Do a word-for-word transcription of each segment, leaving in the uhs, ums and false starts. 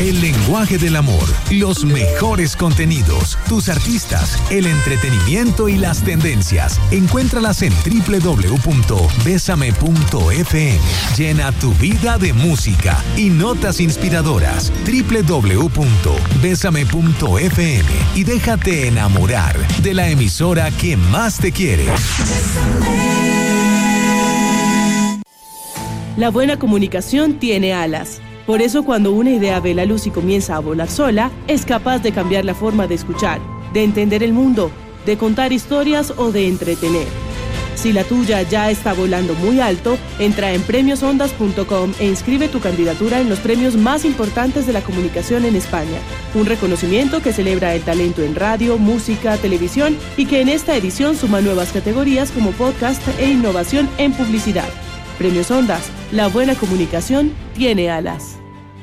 El lenguaje del amor, los mejores contenidos, tus artistas, el entretenimiento y las tendencias. Encuéntralas en doble u doble u doble u punto besame punto efe eme. Llena tu vida de música y notas inspiradoras. doble u doble u doble u punto besame punto efe eme y déjate enamorar de la emisora que más te quiere. La buena comunicación tiene alas. Por eso, cuando una idea ve la luz y comienza a volar sola, es capaz de cambiar la forma de escuchar, de entender el mundo, de contar historias o de entretener. Si la tuya ya está volando muy alto, entra en premios ondas punto com e inscribe tu candidatura en los premios más importantes de la comunicación en España. Un reconocimiento que celebra el talento en radio, música, televisión y que en esta edición suma nuevas categorías como podcast e innovación en publicidad. Premios Ondas, la buena comunicación tiene alas.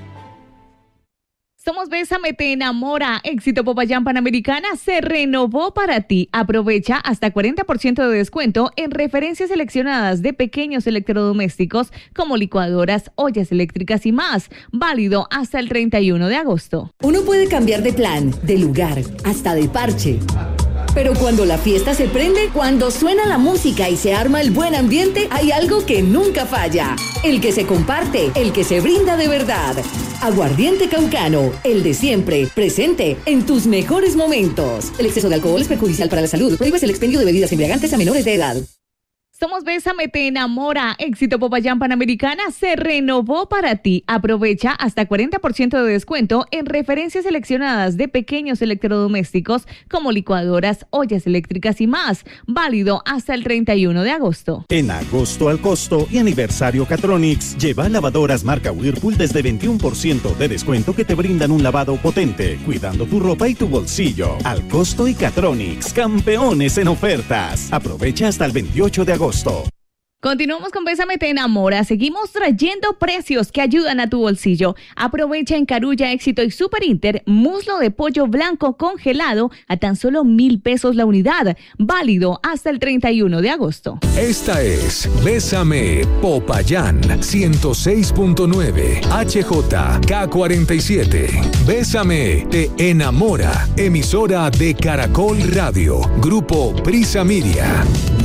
Somos Bésame Te Enamora. Éxito Popayán Panamericana se renovó para ti. Aprovecha hasta cuarenta por ciento de descuento en referencias seleccionadas de pequeños electrodomésticos como licuadoras, ollas eléctricas y más. Válido hasta el treinta y uno de agosto. Uno puede cambiar de plan, de lugar, hasta de parche. Pero cuando la fiesta se prende, cuando suena la música y se arma el buen ambiente, hay algo que nunca falla. El que se comparte, el que se brinda de verdad. Aguardiente Caucano, el de siempre, presente en tus mejores momentos. El exceso de alcohol es perjudicial para la salud. Prohíbes el expendio de bebidas embriagantes a menores de edad. Somos Bésame Te Enamora. Éxito Popayán Panamericana se renovó para ti. Aprovecha hasta cuarenta por ciento de descuento en referencias seleccionadas de pequeños electrodomésticos como licuadoras, ollas eléctricas y más. Válido hasta el treinta y uno de agosto. En agosto al costo y aniversario Catronics, lleva lavadoras marca Whirlpool desde veintiuno por ciento de descuento que te brindan un lavado potente, cuidando tu ropa y tu bolsillo. Al costo y Catronics, campeones en ofertas. Aprovecha hasta el veintiocho de agosto. Continuamos con Bésame Te Enamora. Seguimos trayendo precios que ayudan a tu bolsillo. Aprovecha en Carulla, Éxito y Super Inter muslo de pollo blanco congelado a tan solo mil pesos la unidad. Válido hasta el treinta y uno de agosto. Esta es Bésame Popayán ciento seis punto nueve H J K cuarenta y siete. Bésame Te Enamora. Emisora de Caracol Radio. Grupo Prisa Media.